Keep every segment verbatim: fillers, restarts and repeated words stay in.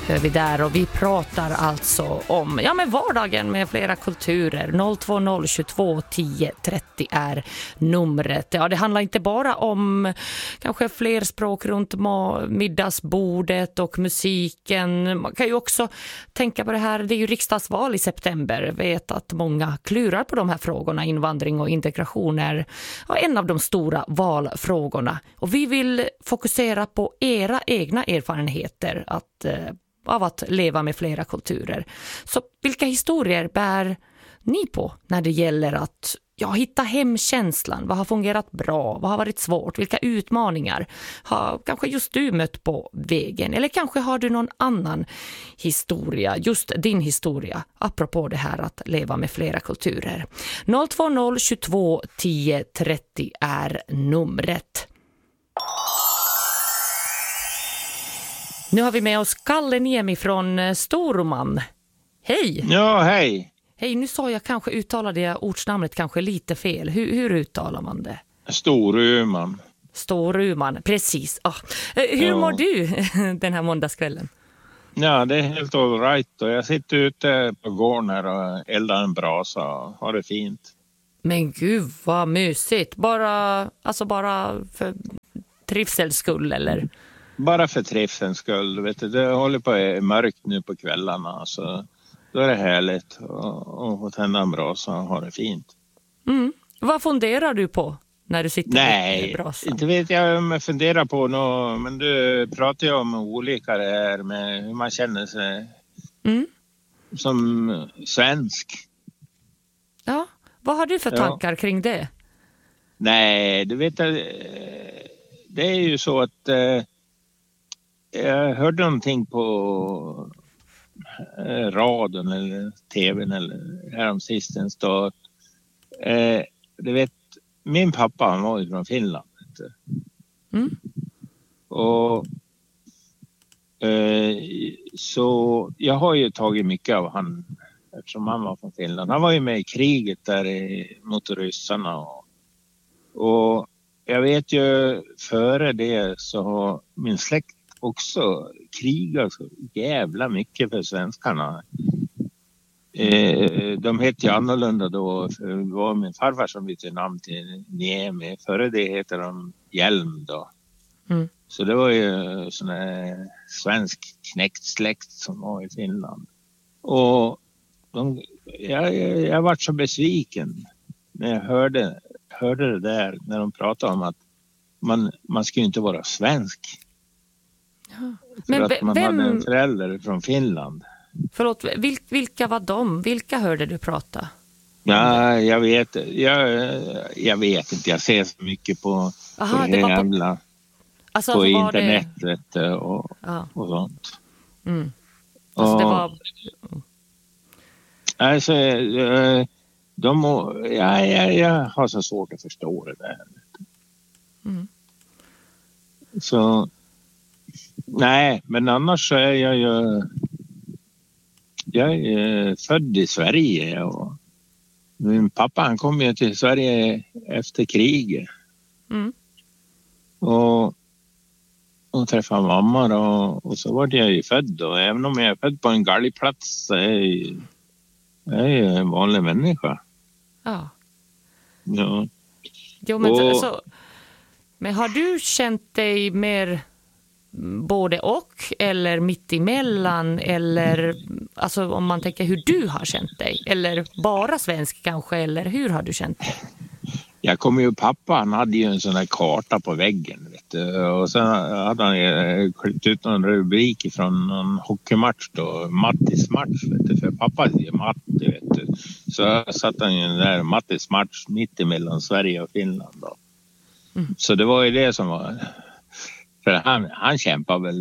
hör vi där, och vi pratar alltså om ja, men vardagen med flera kulturer. noll två noll tjugotvå tio trettio är numret. Ja, det handlar inte bara om kanske fler språk runt middagsbordet och musiken. Man kan ju också tänka på det här, det är ju riksdagsval i september. Jag vet att många klurar på de här frågorna. Invandring och integration är ja, en av de stora valfrågorna. Och vi vill fokusera på era egna erfarenheter att, eh, av att leva med flera kulturer. Så vilka historier bär ni på när det gäller att ja, hitta hemkänslan? Vad har fungerat bra? Vad har varit svårt? Vilka utmaningar har kanske just du mött på vägen? Eller kanske har du någon annan historia, just din historia, apropå det här att leva med flera kulturer. noll två noll tjugotvå tio trettio är numret. Nu har vi med oss Kalle Niemi från Storuman. Hej! Ja, hej! Hej, nu sa jag kanske, uttalade jag ortsnamnet kanske lite fel. Hur, hur uttalar man det? Storuman. Storuman, precis. Ah. Hur ja. mår du den här måndagskvällen? Ja, det är helt all right. Och jag sitter ute på gården här och eldar en brasa och har det fint. Men gud, vad mysigt. Bara, alltså bara för trivsels skull, eller? Bara för trivselns skull. Vet du, det håller på att mörkt nu på kvällarna, så då är det härligt att tända en brasa och ha det fint. Mm. Vad funderar du på när du sitter Nej, med brasan? inte vet jag om jag funderar på något, men du pratar ju om olika det här med hur man känner sig mm. som svensk. Ja, vad har du för tankar ja. kring det? Nej, du vet, det är ju så att eh, jag hörde någonting på eh, radion eller tvn eller häromsistens då. Eh, du vet, min pappa, han var ju från Finland. Mm. Och eh, så jag har ju tagit mycket av han, eftersom han var från Finland. Han var ju med i kriget där i, mot ryssarna. Och, och jag vet ju före det så har min släkt också krigat så jävla mycket för svenskarna. Eh, de hette ju annorlunda då. För det var min farfar som bytte namn till Niemi. Före det heter de Hjelm då. Mm. Så det var ju sån här svensk knäckt som var i Finland. Och de, jag, jag, jag var så besviken när jag hörde, hörde det där. När de pratade om att man, man skulle inte vara svensk. Ja. Men för att man vem... hade en förälder från Finland. Förlåt, vil, vilka var de? Vilka hörde du prata? Ja, jag vet, jag, jag vet inte. Jag ser så mycket på, Aha, på det jävla på, alltså, på internetet det... och, ja. och sånt. Mm. Alltså och, det var... Alltså, de, ja, jag, jag har så svårt att förstå det där. Mm. Så, nej, men annars så är jag ju... Jag är född i Sverige och min pappa han kom ju till Sverige efter kriget. Mm. Och, och träffade mamma då, och så var jag ju född då. Även om jag är född på en galgplats så är jag, jag är ju en vanlig människa. Ja. Ja. Jo, men, och, så, men har du känt dig mer... både och eller mitt emellan eller alltså om man tänker hur du har känt dig eller bara svensk kanske, eller hur har du känt dig? Jag kommer ju, pappa han hade ju en sån här karta på väggen vet du, och sen hade han klippt ut någon rubrik från någon hockeymatch då, Mattis match vet du, för pappa är Matti vet du, så satt han ju den där Mattis match mitt emellan Sverige och Finland då. Mm. Så det var ju det som var. För han, han kämpar väl,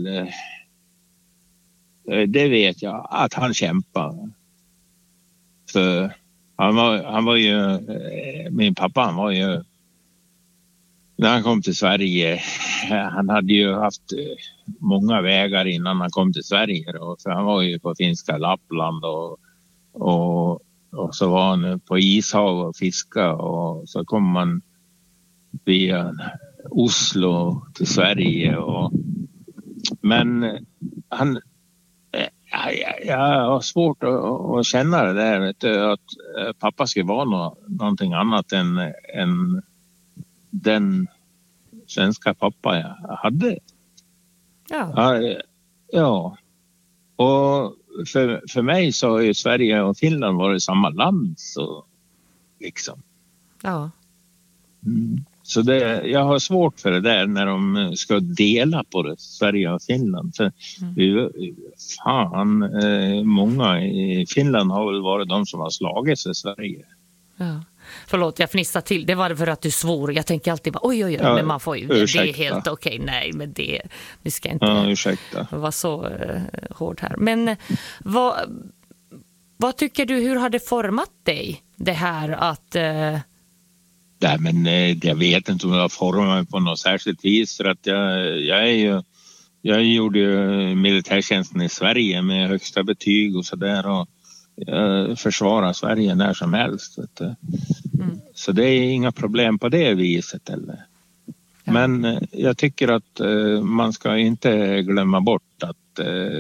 det vet jag, att han kämpar. För han var, han var ju, min pappa han var ju, när han kom till Sverige, han hade ju haft många vägar innan han kom till Sverige. Då, för han var ju på finska Lappland och, och, och så var han på ishav och fiska och så kom man via Oslo till Sverige och, men han Ja, jag, jag har svårt att, att känna det där, vet du, att pappa ska vara nå, någonting annat än, än den svenska pappa jag hade. Ja. Ja, ja. Och för, för mig så har ju Sverige och Finland varit samma land, så liksom. Ja. Mm. Så det, jag har svårt för det där när de ska dela på det, Sverige och Finland. För Mm. det, fan, eh, många i Finland har väl varit de som har slagit sig i Sverige. Ja. Förlåt, jag fnissar till. Det var för att du svor. Jag tänker alltid bara, oj, oj, oj, Ja, men man får ju, det är helt okej. Nej, men det, vi ska inte ja, ursäkta. vara så uh, hård här. Men uh, vad, vad tycker du, hur har det format dig, det här att... Uh... Nej, men eh, jag vet inte om jag har format mig på något särskilt vis, för att jag, jag är ju... Jag gjorde ju militärtjänsten i Sverige med högsta betyg och sådär, och jag försvarar Sverige när som helst. Vet du. Mm. Så det är inga problem på det viset. Eller. Ja. Men jag tycker att uh, man ska inte glömma bort att uh,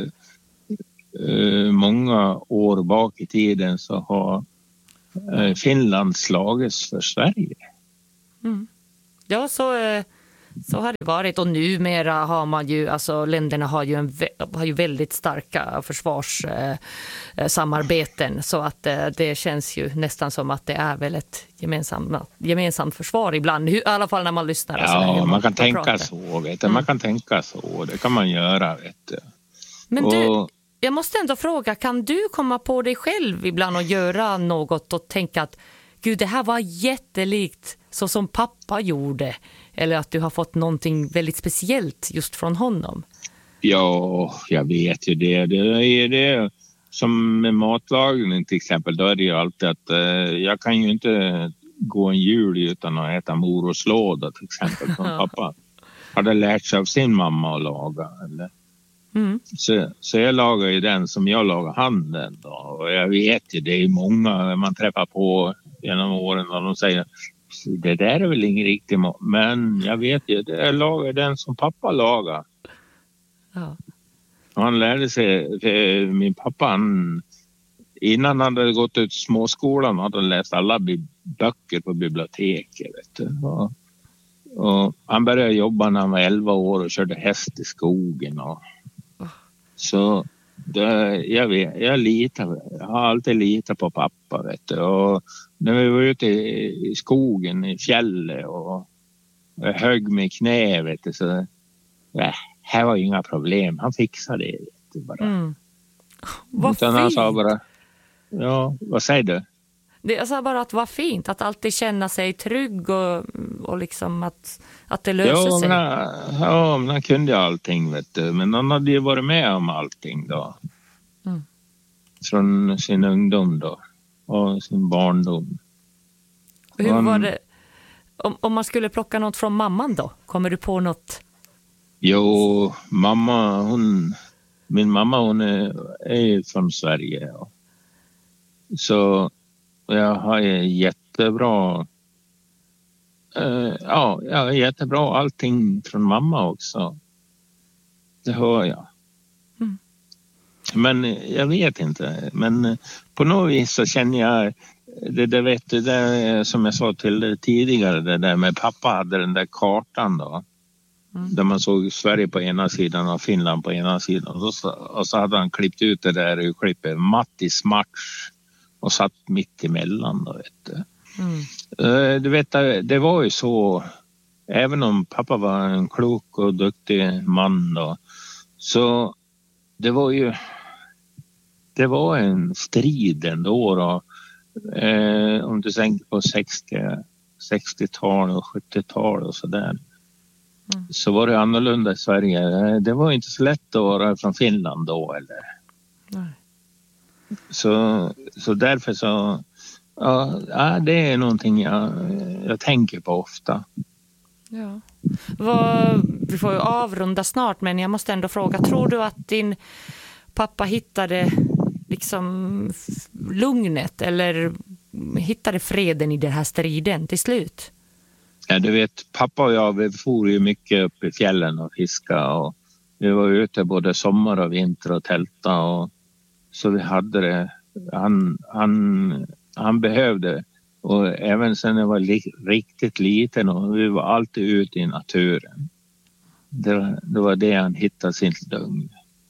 uh, många år bak i tiden så har uh, Finland slagits för Sverige. Mm. Ja, så... Uh... Så har det varit, och numera har man ju, alltså länderna har ju, en, har ju väldigt starka försvarssamarbeten, eh, så att eh, det känns ju nästan som att det är väl ett gemensamt, gemensamt försvar ibland, i alla fall när man lyssnar. Ja, man, man, man kan tänka pratar. så, vet du. Man kan tänka så, det kan man göra, vet du. Men och... du, jag måste ändå fråga, kan du komma på dig själv ibland och göra något och tänka att gud, det här var jättelikt så som pappa gjorde? Eller att du har fått någonting väldigt speciellt just från honom? Ja, jag vet ju det. Det är det som med matlagning till exempel. Då är det ju alltid att eh, jag kan ju inte gå en jul utan att äta morotslåda till exempel. Som pappa hade lärt sig av sin mamma att laga. Eller? Mm. Så, så jag lagar ju den som jag lagar handen. Då. Och jag vet ju, det är många man träffar på genom åren och de säger det där är väl ingen riktig mat. Men jag vet ju, jag lagar den som pappa lagar. Ja. Han lärde sig, för min pappa, han, innan han hade gått ut småskolan hade han läst alla böcker på biblioteket. Vet du. Och, och han började jobba när han var elva år och körde häst i skogen. Och, så det, jag, vet, jag, litar, jag har alltid litat på pappa. Vet du. Och när vi var ute i, i skogen, i fjället och jag högg med knä, vet du, så ja, här var inga problem. Han fixade det. Vet du, bara. Mm. Vad fint. Han sa bara, ja, vad säger du? Det är bara att vara fint, att alltid känna sig trygg och, och liksom att, att det löser ja, sig. Men han, ja, men han kunde ju allting, vet du. Men han hade ju varit med om allting då. Mm. Från sin ungdom då. Och sin barndom. Hur han, var det? Om, om man skulle plocka något från mamman då? Kommer du på något? Jo, mamma, hon... Min mamma, hon är, är från Sverige. Ja. Så jag har jättebra... Uh, ja, jag har jättebra allting från mamma också. Det hör jag. Mm. Men jag vet inte. Men på något vis så känner jag... Det, det, vet, det där som jag sa till det tidigare, det där med pappa hade den där kartan då. Mm. Där man såg Sverige på ena sidan och Finland på ena sidan. Och så, och så hade han klippt ut det där klippet Mattis match och satt mitt emellan då, vet du. Mm. Uh, du vet, det var ju så, även om pappa var en klok och duktig man då, så det var ju det var en strid ändå då. Uh, om du tänker på sextiotal och sjuttiotal och sådär. Mm. Så var det annorlunda i Sverige. Det var inte så lätt att vara från Finland då eller. Nej. Så, så därför så ja, det är någonting jag, jag tänker på ofta. Ja. Vad, vi får ju avrunda snart, men jag måste ändå fråga, tror du att din pappa hittade liksom lugnet eller hittade freden i den här striden till slut? Ja, du vet, pappa och jag, vi for ju mycket upp i fjällen och fiska och vi var ute både sommar och vinter och tälta och så vi hade det. Han, han, han behövde. Och även sen jag var li, riktigt liten och vi var alltid ute i naturen. Det, det var det han hittade sin lugn.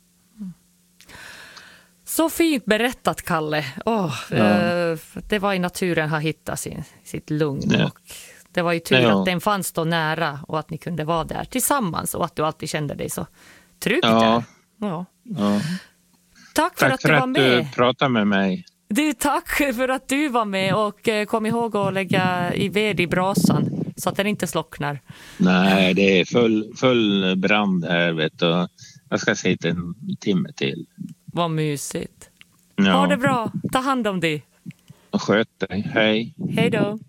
Så fint berättat, Kalle. Oh, ja. eh, det var i naturen han hittade sin, sitt lugn. Ja. Och det var ju tur ja. att den fanns då nära och att ni kunde vara där tillsammans och att du alltid kände dig så trygg ja. där. Ja. Ja. Tack för tack att du för var med. Tack för att du pratade med mig. Du, tack för att du var med och kom ihåg att lägga i ved i brasan så att den inte slocknar. Nej, det är full, full brand här, vet du. Jag ska sitta en timme till. Vad mysigt. Ja. Ha det bra. Ta hand om dig. Och sköt dig. Hej. Hej då.